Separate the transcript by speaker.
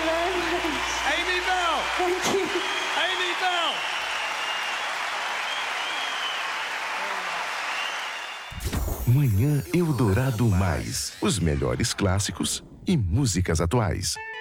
Speaker 1: very much.
Speaker 2: Amy Bell!
Speaker 1: Thank you.
Speaker 2: Amy Bell!
Speaker 3: Manhã Eldorado Mais. Os melhores clássicos e músicas atuais.